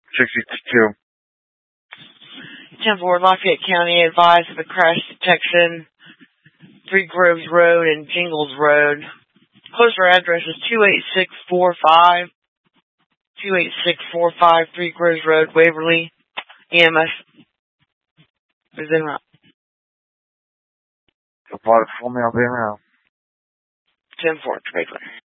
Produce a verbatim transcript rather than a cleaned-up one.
sixty-two. ten four, Lafayette County advised of a crash detection, Three Groves Road and Jingles Road. Closer address is two eight six four five, two eight six four five Three Groves Road, Waverly. E M S is en route. Apply for me, I'll be around. ten four, Quaker.